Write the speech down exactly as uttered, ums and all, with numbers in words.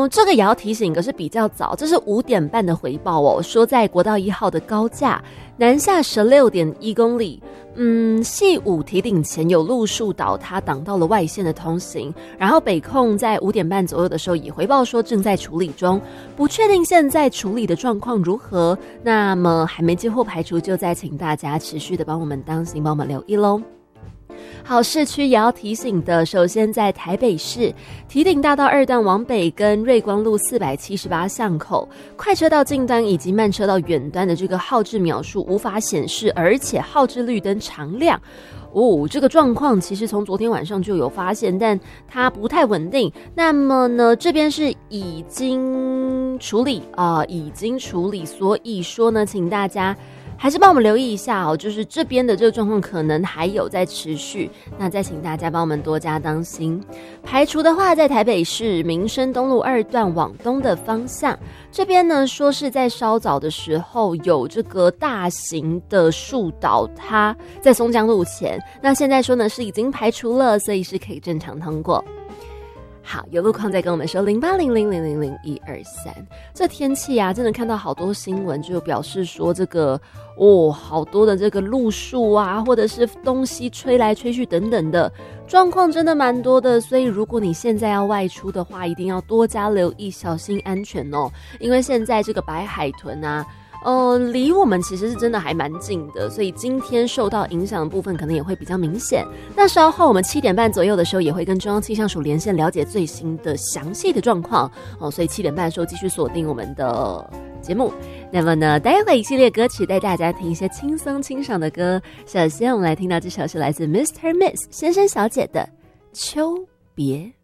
嗯，这个也要提醒，可是比较早，这是五点半的回报哦，说在国道一号的高架南下十六点一公里，嗯，系五堤顶前有路树倒塌，挡到了外线的通行。然后北控在五点半左右的时候也回报说正在处理中，不确定现在处理的状况如何。那么还没接获排除，就再请大家持续的帮我们当心，帮我们留意咯。好，市区也要提醒的，首先在台北市堤顶大道二段往北跟瑞光路四百七十八巷口，快车道近端以及慢车道远端的这个号志秒数无法显示，而且号志绿灯常亮。哦，这个状况其实从昨天晚上就有发现，但它不太稳定。那么呢，这边是已经处理啊、呃，已经处理，所以说呢，请大家还是帮我们留意一下哦，就是这边的这个状况可能还有在持续，那再请大家帮我们多加当心。排除的话，在台北市民生东路二段往东的方向，这边呢说是在稍早的时候有这个大型的树倒塌在松江路前，那现在说呢是已经排除了，所以是可以正常通过。好，有路况再跟我们说零八零零零零零一二三。这天气啊，真的看到好多新闻，就表示说这个哦，好多的这个路树啊，或者是东西吹来吹去等等的状况，真的蛮多的。所以如果你现在要外出的话，一定要多加留意，小心安全哦。因为现在这个白海豚啊。呃，离我们其实是真的还蛮近的，所以今天受到影响的部分可能也会比较明显。那稍后我们七点半左右的时候也会跟中央气象署连线，了解最新的详细的状况哦。所以七点半的时候继续锁定我们的节目。那么呢，待会一系列歌曲带大家听一些轻松清爽的歌。首先我们来听到这首是来自 Mister Miss 先生小姐的《秋别》。